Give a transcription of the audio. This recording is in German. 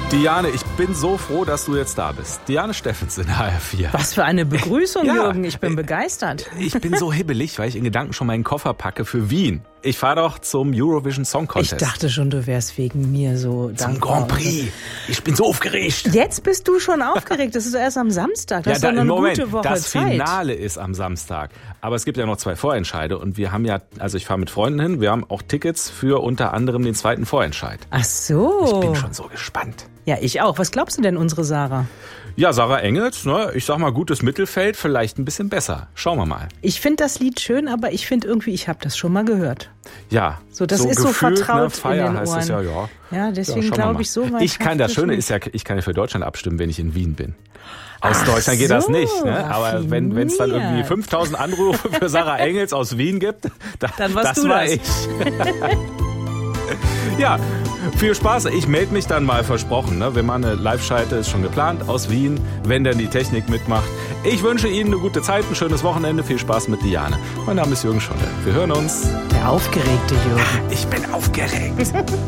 Diane, ich bin so froh, dass du jetzt da bist. Diane Steffens in HR4. Was für eine Begrüßung, Ja. Jürgen. Ich bin begeistert. Ich bin so hibbelig, weil ich in Gedanken schon meinen Koffer packe für Wien. Ich fahre doch zum Eurovision Song Contest. Ich dachte schon, du wärst wegen mir so zum dankbar. Grand Prix. Ich bin so aufgeregt. Jetzt bist du schon aufgeregt. Das ist erst am Samstag. Das ist doch noch eine gute Woche das Zeit. Finale ist am Samstag. Aber es gibt ja noch 2 Vorentscheide und wir haben ja, also ich fahre mit Freunden hin, wir haben auch Tickets für unter anderem den 2. Vorentscheid. Ach so. Ich bin schon so gespannt. Ja, ich auch. Was glaubst du denn, unsere Sarah? Ja, Sarah Engels, ne, ich sag mal gutes Mittelfeld, vielleicht ein bisschen besser. Schauen wir mal. Ich finde das Lied schön, aber ich finde irgendwie, ich habe das schon mal gehört. Ja. So, das ist so gefühlt, vertraut ne, Feier in den heißt Ohren. es ja. Ja, deswegen schauen wir glaube mal. ich, so weit Ich kann, das schafft Schöne es ist ja, ich kann ja für Deutschland abstimmen, wenn ich in Wien bin. Aus Deutschland geht das so, nicht, ne? Aber wenn es dann irgendwie raffiniert. 5000 Anrufe für Sarah Engels aus Wien gibt, Dann warst das du war das. ich. Ja, viel Spaß. Ich melde mich dann mal, versprochen. Ne? Wir machen eine Live-Schalte, ist schon geplant, aus Wien, wenn dann die Technik mitmacht. Ich wünsche Ihnen eine gute Zeit, ein schönes Wochenende. Viel Spaß mit Diane. Mein Name ist Jürgen Scholle. Wir hören uns. Der aufgeregte Jürgen. Ich bin aufgeregt.